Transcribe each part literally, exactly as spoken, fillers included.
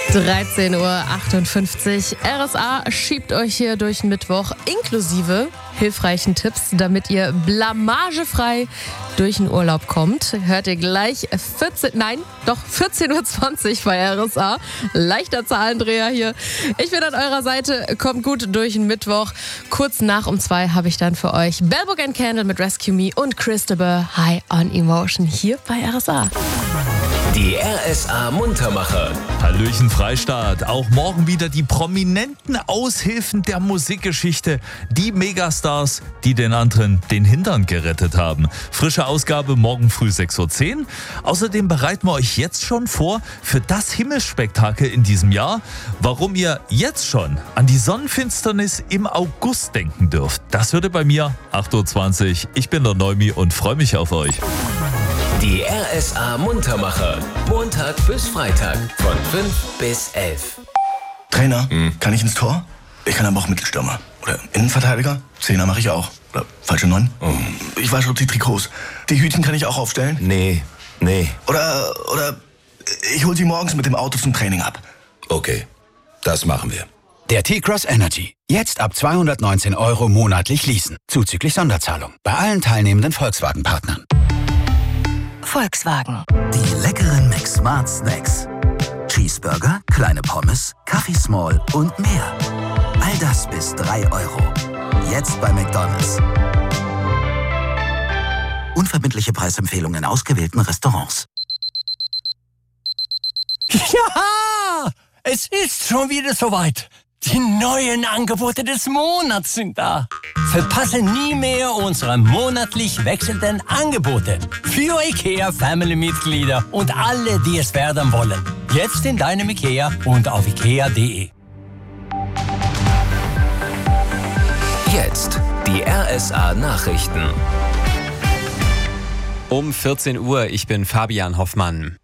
dreizehn Uhr achtundfünfzig. R S A schiebt euch hier durch den Mittwoch inklusive hilfreichen Tipps, damit ihr blamagefrei durch den Urlaub kommt. Hört ihr gleich vierzehn, nein, doch vierzehn Uhr zwanzig bei R S A. Leichter Zahlendreher hier. Ich bin an eurer Seite. Kommt gut durch den Mittwoch. Kurz nach um zwei habe ich dann für euch Bell Book and Candle mit Rescue Me und Christopher High on Emotion hier bei R S A. Die R S A Muntermacher. Hallöchen Freistaat. Auch morgen wieder die prominenten Aushilfen der Musikgeschichte. Die Megastars, die den anderen den Hintern gerettet haben. Frische Ausgabe morgen früh sechs Uhr zehn. Außerdem bereiten wir euch jetzt schon vor für das Himmelsspektakel in diesem Jahr. Warum ihr jetzt schon an die Sonnenfinsternis im August denken dürft. Das hört ihr bei mir, acht Uhr zwanzig. Ich bin der Neumi und freue mich auf euch. Die R S A Muntermacher. Montag bis Freitag von fünf bis elf. Trainer, hm. kann ich ins Tor? Ich kann aber auch Mittelstürmer. Oder Innenverteidiger? Zehner mache ich auch. Oder falsche Neun? Oh. Ich wasche die Trikots. Die Hütchen kann ich auch aufstellen? Nee, nee. Oder, oder ich hol sie morgens mit dem Auto zum Training ab. Okay, das machen wir. Der T-Cross Energy. Jetzt ab zweihundertneunzehn Euro monatlich leasen. Zuzüglich Sonderzahlung. Bei allen teilnehmenden Volkswagen-Partnern. Volkswagen. Die leckeren McSmart Snacks. Cheeseburger, kleine Pommes, Kaffee Small und mehr. All das bis drei Euro. Jetzt bei McDonald's. Unverbindliche Preisempfehlungen in ausgewählten Restaurants. Ja, es ist schon wieder soweit. Die neuen Angebote des Monats sind da. Verpasse nie mehr unsere monatlich wechselnden Angebote. Für IKEA Family-Mitglieder und alle, die es werden wollen. Jetzt in deinem IKEA und auf ikea punkt de. Jetzt die R S A Nachrichten. Um vierzehn Uhr, ich bin Fabian Hoffmann.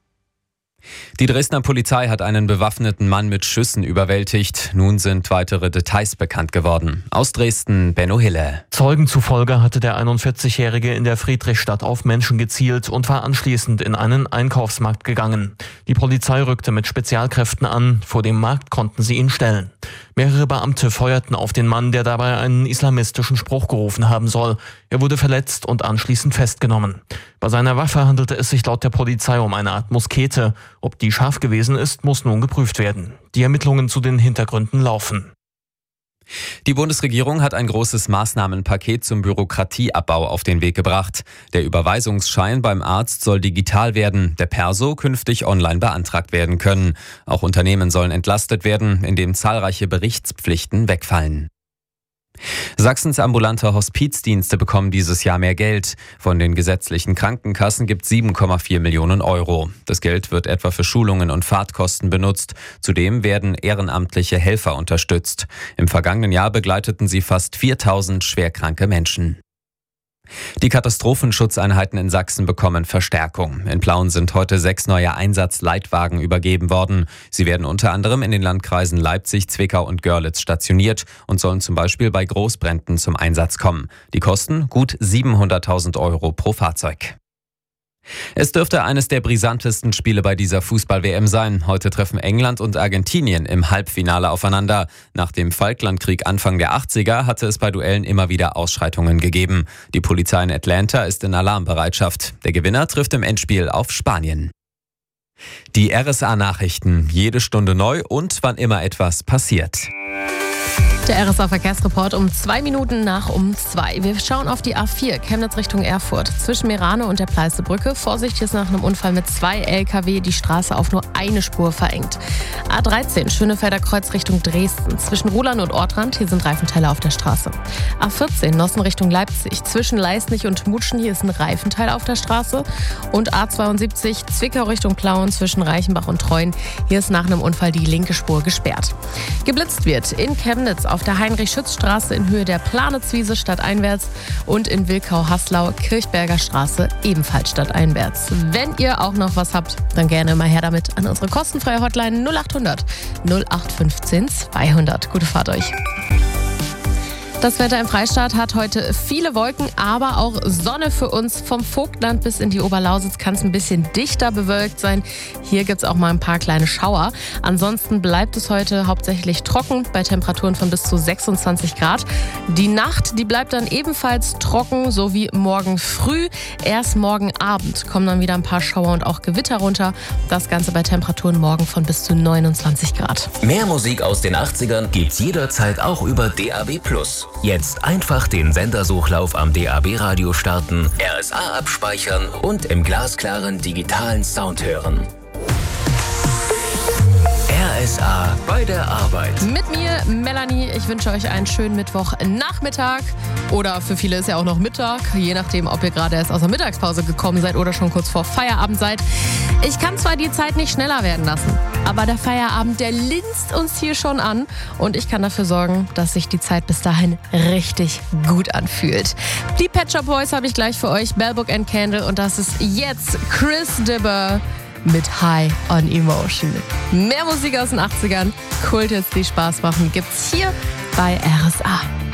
Die Dresdner Polizei hat einen bewaffneten Mann mit Schüssen überwältigt. Nun sind weitere Details bekannt geworden. Aus Dresden, Benno Hille. Zeugen zufolge hatte der einundvierzigjährige in der Friedrichstadt auf Menschen gezielt und war anschließend in einen Einkaufsmarkt gegangen. Die Polizei rückte mit Spezialkräften an. Vor dem Markt konnten sie ihn stellen. Mehrere Beamte feuerten auf den Mann, der dabei einen islamistischen Spruch gerufen haben soll. Er wurde verletzt und anschließend festgenommen. Bei seiner Waffe handelte es sich laut der Polizei um eine Art Muskete. Ob die scharf gewesen ist, muss nun geprüft werden. Die Ermittlungen zu den Hintergründen laufen. Die Bundesregierung hat ein großes Maßnahmenpaket zum Bürokratieabbau auf den Weg gebracht. Der Überweisungsschein beim Arzt soll digital werden, der Perso künftig online beantragt werden können. Auch Unternehmen sollen entlastet werden, indem zahlreiche Berichtspflichten wegfallen. Sachsens ambulante Hospizdienste bekommen dieses Jahr mehr Geld. Von den gesetzlichen Krankenkassen gibt es sieben Komma vier Millionen Euro. Das Geld wird etwa für Schulungen und Fahrtkosten benutzt. Zudem werden ehrenamtliche Helfer unterstützt. Im vergangenen Jahr begleiteten sie fast viertausend schwerkranke Menschen. Die Katastrophenschutzeinheiten in Sachsen bekommen Verstärkung. In Plauen sind heute sechs neue Einsatzleitwagen übergeben worden. Sie werden unter anderem in den Landkreisen Leipzig, Zwickau und Görlitz stationiert und sollen zum Beispiel bei Großbränden zum Einsatz kommen. Die kosten gut siebenhunderttausend Euro pro Fahrzeug. Es dürfte eines der brisantesten Spiele bei dieser Fußball-W M sein. Heute treffen England und Argentinien im Halbfinale aufeinander. Nach dem Falklandkrieg Anfang der achtziger hatte es bei Duellen immer wieder Ausschreitungen gegeben. Die Polizei in Atlanta ist in Alarmbereitschaft. Der Gewinner trifft im Endspiel auf Spanien. Die R S A-Nachrichten, jede Stunde neu und wann immer etwas passiert. Der R S A-Verkehrsreport um zwei Minuten nach um zwei. Wir schauen auf die A vier, Chemnitz Richtung Erfurt. Zwischen Merane und der Pleißebrücke. Vorsicht ist nach einem Unfall mit zwei L K W die Straße auf nur eine Spur verengt. A dreizehn, Schönefelder Kreuz Richtung Dresden. Zwischen Ruhlern und Ortrand, hier sind Reifenteile auf der Straße. A vierzehn, Nossen Richtung Leipzig. Zwischen Leisnig und Mutschen, hier ist ein Reifenteil auf der Straße. Und A zweiundsiebzig, Zwickau Richtung Plauen zwischen Reichenbach und Treuen. Hier ist nach einem Unfall die linke Spur gesperrt. Geblitzt wird in Chemnitz auf der Heinrich-Schütz-Straße in Höhe der Planitzwiese stadteinwärts und in Wilkau-Haslau Kirchberger Straße ebenfalls stadteinwärts. Wenn ihr auch noch was habt, dann gerne mal her damit an unsere kostenfreie Hotline null acht hundert null acht fünfzehn zweihundert. Gute Fahrt euch. Das Wetter im Freistaat hat heute viele Wolken, aber auch Sonne für uns. Vom Vogtland bis in die Oberlausitz kann es ein bisschen dichter bewölkt sein. Hier gibt es auch mal ein paar kleine Schauer. Ansonsten bleibt es heute hauptsächlich trocken bei Temperaturen von bis zu sechsundzwanzig Grad. Die Nacht, die bleibt dann ebenfalls trocken, so wie morgen früh. Erst morgen Abend kommen dann wieder ein paar Schauer und auch Gewitter runter. Das Ganze bei Temperaturen morgen von bis zu neunundzwanzig Grad. Mehr Musik aus den achtzigern gibt's jederzeit auch über D A B plus. Jetzt einfach den Sendersuchlauf am D A B-Radio starten, R S A abspeichern und im glasklaren digitalen Sound hören. R S A bei der Arbeit. Mit mir, Melanie. Ich wünsche euch einen schönen Mittwochnachmittag. Oder für viele ist ja auch noch Mittag, je nachdem, ob ihr gerade erst aus der Mittagspause gekommen seid oder schon kurz vor Feierabend seid. Ich kann zwar die Zeit nicht schneller werden lassen, aber der Feierabend, der linst uns hier schon an. Und ich kann dafür sorgen, dass sich die Zeit bis dahin richtig gut anfühlt. Die Pet Shop Boys habe ich gleich für euch, Bell Book and Candle. Und das ist jetzt Chris Dibber mit High on Emotion. Mehr Musik aus den achtzigern, Kult jetzt, die Spaß machen, gibt's hier bei R S A.